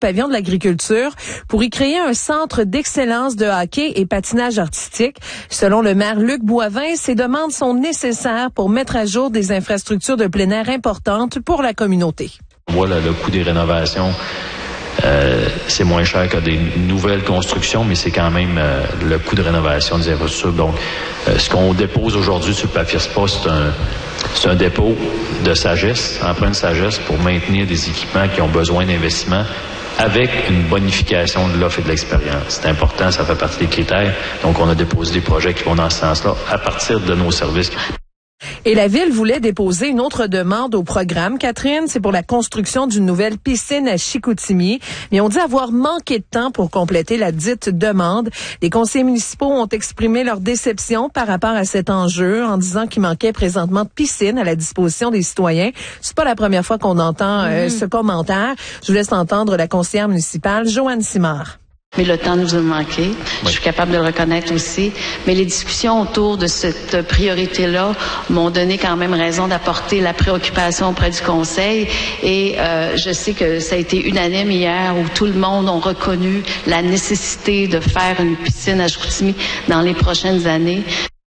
pavillon de l'agriculture, pour y créer un centre d'excellence de hockey et patinage artistique. Selon le maire Luc Boivin, ces demandes sont nécessaires pour mettre à jour des infrastructures de plein air importantes pour la communauté. On voit le coût des rénovations. C'est moins cher que des nouvelles constructions, mais c'est quand même le coût de rénovation des infrastructures. Donc, ce qu'on dépose aujourd'hui sur le papier SPA, c'est un dépôt de sagesse, empreint de sagesse pour maintenir des équipements qui ont besoin d'investissement avec une bonification de l'offre et de l'expérience. C'est important, ça fait partie des critères. Donc, on a déposé des projets qui vont dans ce sens-là à partir de nos services. Et la Ville voulait déposer une autre demande au programme. Catherine, c'est pour la construction d'une nouvelle piscine à Chicoutimi. Mais on dit avoir manqué de temps pour compléter la dite demande. Les conseillers municipaux ont exprimé leur déception par rapport à cet enjeu en disant qu'il manquait présentement de piscine à la disposition des citoyens. C'est pas la première fois qu'on entend ce commentaire. Je vous laisse entendre la conseillère municipale, Joanne Simard. Mais le temps nous a manqué. Oui. Je suis capable de le reconnaître aussi. Mais les discussions autour de cette priorité-là m'ont donné quand même raison d'apporter la préoccupation auprès du Conseil. Et je sais que ça a été unanime hier où tout le monde a reconnu la nécessité de faire une piscine à Chicoutimi dans les prochaines années.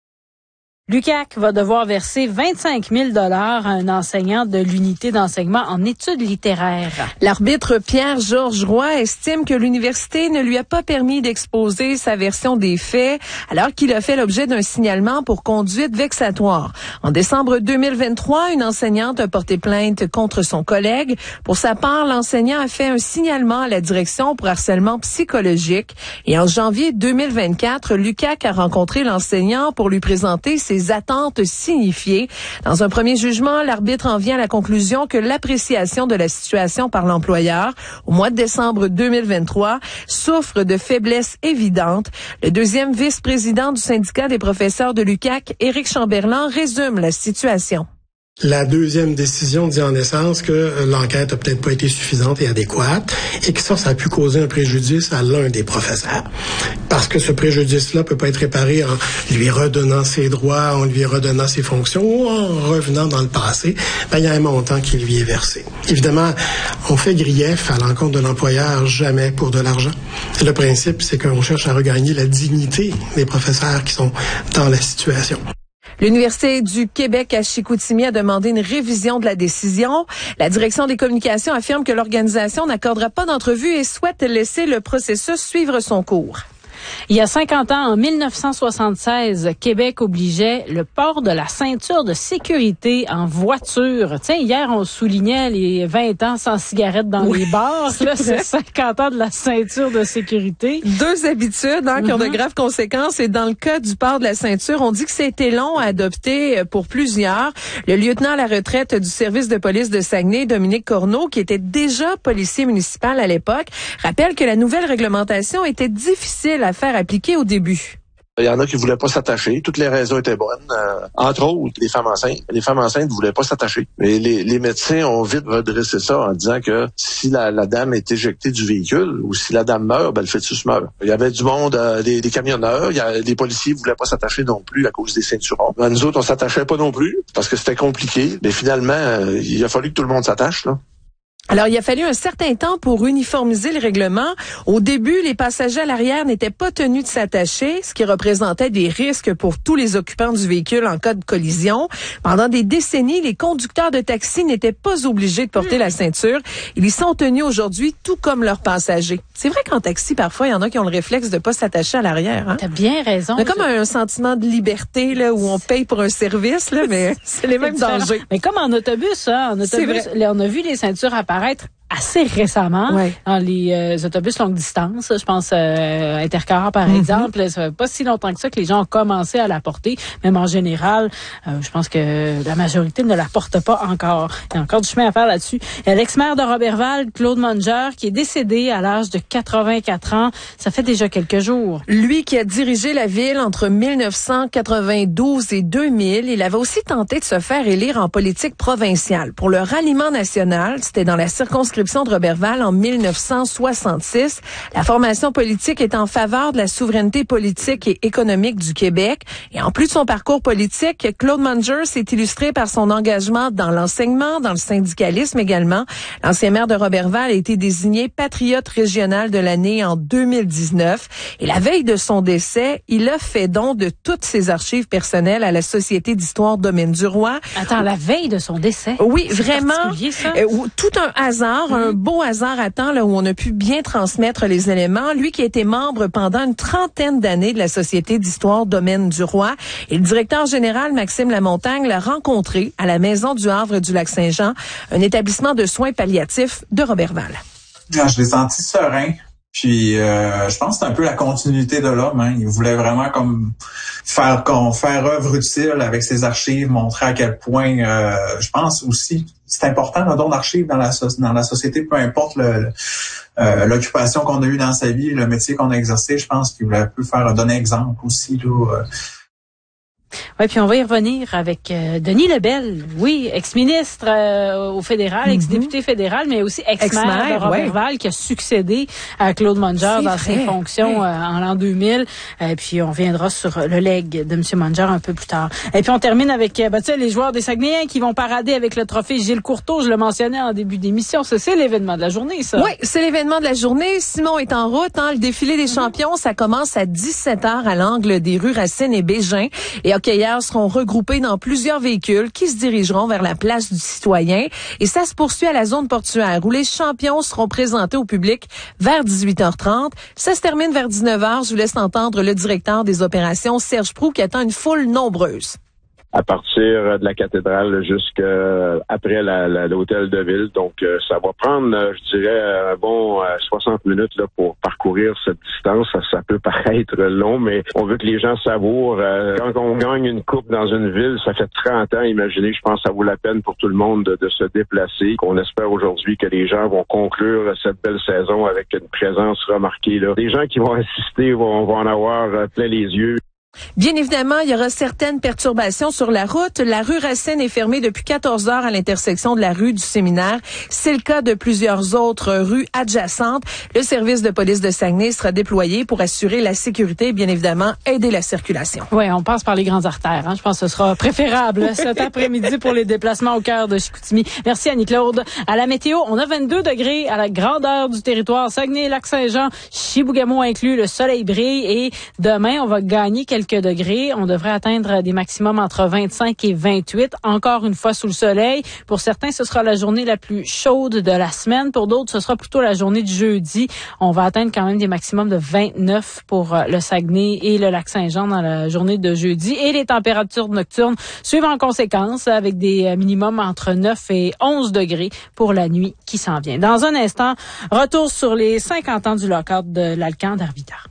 L'UQAC va devoir verser 25 000 $ à un enseignant de l'unité d'enseignement en études littéraires. L'arbitre Pierre-Georges Roy estime que l'université ne lui a pas permis d'exposer sa version des faits alors qu'il a fait l'objet d'un signalement pour conduite vexatoire. En décembre 2023, une enseignante a porté plainte contre son collègue. Pour sa part, l'enseignant a fait un signalement à la direction pour harcèlement psychologique. Et en janvier 2024, l'UQAC a rencontré l'enseignant pour lui présenter ses attentes signifiées. Dans un premier jugement, l'arbitre en vient à la conclusion que l'appréciation de la situation par l'employeur au mois de décembre 2023 souffre de faiblesses évidentes. Le deuxième vice-président du syndicat des professeurs de l'UQAC, Éric Chamberlain, résume la situation. La deuxième décision dit en essence que l'enquête a peut-être pas été suffisante et adéquate et que ça a pu causer un préjudice à l'un des professeurs. Parce que ce préjudice-là peut pas être réparé en lui redonnant ses droits, en lui redonnant ses fonctions ou en revenant dans le passé. Il y a un montant qui lui est versé. Évidemment, on fait grief à l'encontre de l'employeur jamais pour de l'argent. Et le principe, c'est qu'on cherche à regagner la dignité des professeurs qui sont dans la situation. L'Université du Québec à Chicoutimi a demandé une révision de la décision. La direction des communications affirme que l'organisation n'accordera pas d'entrevue et souhaite laisser le processus suivre son cours. Il y a 50 ans, en 1976, Québec obligeait le port de la ceinture de sécurité en voiture. Tiens, hier, on soulignait les 20 ans sans cigarette dans les bars. Là, c'est 50 ans de la ceinture de sécurité. Deux habitudes qui ont de graves conséquences. Et dans le cas du port de la ceinture, on dit que c'était long à adopter pour plusieurs. Le lieutenant à la retraite du service de police de Saguenay, Dominique Corneau, qui était déjà policier municipal à l'époque, rappelle que la nouvelle réglementation était difficile à faire appliquer au début. Il y en a qui voulaient pas s'attacher. Toutes les raisons étaient bonnes. Entre autres, les femmes enceintes. Les femmes enceintes voulaient pas s'attacher. Mais les médecins ont vite redressé ça en disant que si la dame est éjectée du véhicule ou si la dame meurt, le fœtus meurt. Il y avait du monde, des camionneurs. Les policiers voulaient pas s'attacher non plus à cause des ceinturons. Nous autres, on s'attachait pas non plus parce que c'était compliqué. Mais finalement, il a fallu que tout le monde s'attache, là. Alors, il a fallu un certain temps pour uniformiser le règlement. Au début, les passagers à l'arrière n'étaient pas tenus de s'attacher, ce qui représentait des risques pour tous les occupants du véhicule en cas de collision. Pendant des décennies, les conducteurs de taxi n'étaient pas obligés de porter la ceinture. Ils y sont tenus aujourd'hui, tout comme leurs passagers. C'est vrai qu'en taxi, parfois, il y en a qui ont le réflexe de pas s'attacher à l'arrière. Hein? T'as bien raison. On a comme un sentiment de liberté là où on paye pour un service, là, mais c'est les mêmes dangers. Mais comme en autobus, en autobus, on a vu les ceintures apparaître assez récemment dans les autobus longue distance. Je pense Intercar, par exemple. Ça fait pas si longtemps que ça que les gens ont commencé à la porter. Même en général, je pense que la majorité ne la porte pas encore. Il y a encore du chemin à faire là-dessus. Il y a l'ex-maire de Robertval, Claude Manger, qui est décédé à l'âge de 84 ans. Ça fait déjà quelques jours. Lui qui a dirigé la ville entre 1992 et 2000, il avait aussi tenté de se faire élire en politique provinciale. Pour le ralliement national, c'était dans la circonscription circonscription de Roberval en 1966. La formation politique est en faveur de la souveraineté politique et économique du Québec. Et en plus de son parcours politique, Claude Munger s'est illustré par son engagement dans l'enseignement, dans le syndicalisme également. L'ancien maire de Roberval a été désigné patriote régional de l'année en 2019. Et la veille de son décès, il a fait don de toutes ses archives personnelles à la Société d'histoire Domaine du Roi. Attends, la veille de son décès? Oui, vraiment. Ça? Tout un hasard, un beau hasard à temps là où on a pu bien transmettre les éléments. Lui qui a été membre pendant une trentaine d'années de la Société d'histoire Domaine du Roi. Et le directeur général, Maxime Lamontagne, l'a rencontré à la Maison du Havre du Lac-Saint-Jean, un établissement de soins palliatifs de Roberval. Je l'ai senti serein. Puis je pense que c'est un peu la continuité de l'homme. Hein. Il voulait vraiment comme faire œuvre utile avec ses archives, montrer à quel point je pense aussi c'est important le don d'archives dans la société, peu importe l'occupation qu'on a eue dans sa vie, le métier qu'on a exercé. Je pense qu'il voulait un peu donner exemple aussi là. Oui, puis on va y revenir avec Denis Lebel, oui, ex-ministre au fédéral, ex-député fédéral, mais aussi ex-maire de Roberval, qui a succédé à Claude Munger dans ses fonctions en l'an 2000. Puis on viendra sur le legs de M. Munger un peu plus tard. Et puis on termine avec les joueurs des Saguenayens qui vont parader avec le trophée Gilles Courteau. Je le mentionnais en début d'émission. C'est l'événement de la journée, ça. Oui, c'est l'événement de la journée. Simon est en route. Le défilé des champions, ça commence à 17h à l'angle des rues Racine et Bégin. Et hockeyeurs seront regroupés dans plusieurs véhicules qui se dirigeront vers la place du Citoyen. Et ça se poursuit à la zone portuaire où les champions seront présentés au public vers 18h30. Ça se termine vers 19h. Je vous laisse entendre le directeur des opérations, Serge Proulx, qui attend une foule nombreuse. À partir de la cathédrale jusqu'après l'hôtel de ville. Donc, ça va prendre, je dirais, un bon 60 minutes là pour parcourir cette distance. Ça peut paraître long, mais on veut que les gens savourent. Quand on gagne une coupe dans une ville, ça fait 30 ans, imaginez, je pense que ça vaut la peine pour tout le monde de se déplacer. On espère aujourd'hui que les gens vont conclure cette belle saison avec une présence remarquée. Là. Les gens qui vont assister vont en avoir plein les yeux. Bien évidemment, il y aura certaines perturbations sur la route. La rue Racine est fermée depuis 14 heures à l'intersection de la rue du Séminaire. C'est le cas de plusieurs autres rues adjacentes. Le service de police de Saguenay sera déployé pour assurer la sécurité et bien évidemment aider la circulation. Oui, on passe par les grandes artères. Je pense que ce sera préférable cet après-midi pour les déplacements au cœur de Chicoutimi. Merci Annie-Claude. À la météo, on a 22 degrés à la grandeur du territoire. Saguenay, Lac-Saint-Jean, Chibougamau inclus, le soleil brille et demain, on va gagner quelques degrés. On devrait atteindre des maximums entre 25 et 28. Encore une fois sous le soleil. Pour certains, ce sera la journée la plus chaude de la semaine. Pour d'autres, ce sera plutôt la journée du jeudi. On va atteindre quand même des maximums de 29 pour le Saguenay et le Lac-Saint-Jean dans la journée de jeudi. Et les températures nocturnes suivent en conséquence avec des minimums entre 9 et 11 degrés pour la nuit qui s'en vient. Dans un instant, retour sur les 50 ans du lockout de l'Alcan d'Arvida.